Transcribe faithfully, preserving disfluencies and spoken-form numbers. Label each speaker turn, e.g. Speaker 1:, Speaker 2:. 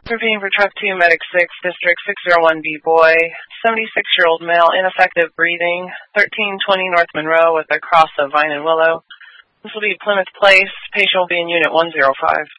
Speaker 1: Reviewing for Truck two, Medic six, District six oh one B boy, seventy-six-year-old male, ineffective breathing, thirteen twenty North Monroe with a cross of Vine and Willow. This will be Plymouth Place. Patient will be in Unit one oh five.